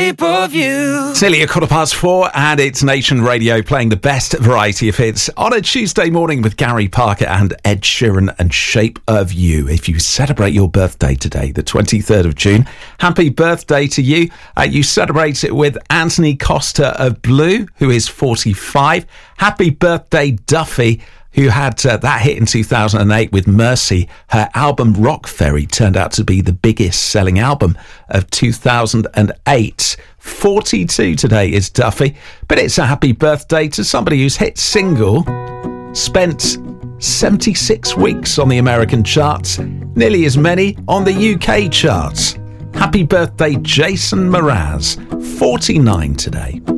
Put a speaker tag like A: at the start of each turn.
A: shape of you.
B: It's nearly 4:15 and it's Nation Radio playing the best variety of hits on a Tuesday morning with Gary Parker and Ed Sheeran and Shape of You. If you celebrate your birthday today, the 23rd of June, happy birthday to you. You celebrate it with Anthony Costa of Blue, who is 45. Happy birthday, Duffy, who had that hit in 2008 with Mercy. Her album Rock Ferry turned out to be the biggest selling album of 2008. 42 today is Duffy, but it's a happy birthday to somebody whose hit single spent 76 weeks on the American charts, nearly as many on the UK charts. Happy birthday, Jason Mraz, 49 today.